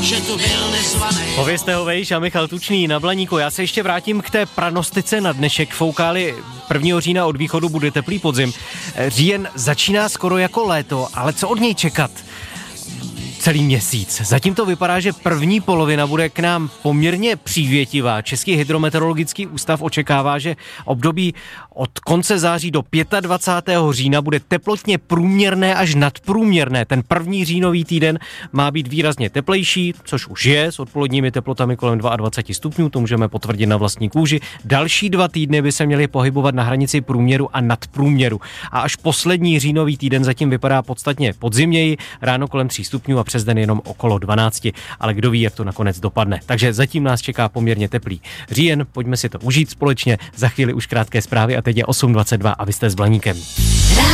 že tu byl nezvaný. Povězte ho vejš a Michal Tučný na Blaníku. Já se ještě vrátím k té pranostice na dnešek. Foukáli 1. října od východu bude teplý podzim. Říjen začíná skoro jako léto, ale co od něj čekat? Celý měsíc. Zatím to vypadá, že první polovina bude k nám poměrně přívětivá. Český hydrometeorologický ústav očekává, že období od konce září do 25. října bude teplotně průměrné až nadprůměrné. Ten první říjnový týden má být výrazně teplejší, což už je, s odpoledními teplotami kolem 22 stupňů, to můžeme potvrdit na vlastní kůži. Další 2 týdny by se měly pohybovat na hranici průměru a nadprůměru. A až poslední říjnový týden zatím vypadá podstatně podzimněji, ráno kolem 3 stupňů a přes den jenom okolo 12, ale kdo ví, jak to nakonec dopadne. Takže zatím nás čeká poměrně teplý říjen, pojďme si to užít společně, za chvíli už krátké zprávy a teď je 8:22 a vy jste s Blaníkem.